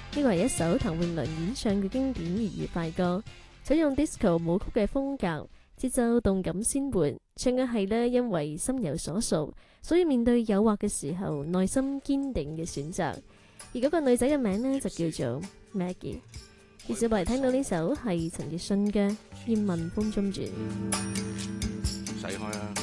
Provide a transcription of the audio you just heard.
呢個係一首譚詠麟演唱嘅經典粵語快歌，採用 disco 舞曲嘅風格，節奏動感鮮活。唱嘅係呢，因為心有所屬，所以面對誘惑嘅時候，內心堅定嘅選擇。而嗰個女仔嘅名呢，就叫做 Maggie。葉小白聽到呢首係陳奕迅嘅《願聞風中轉》。 使開啦。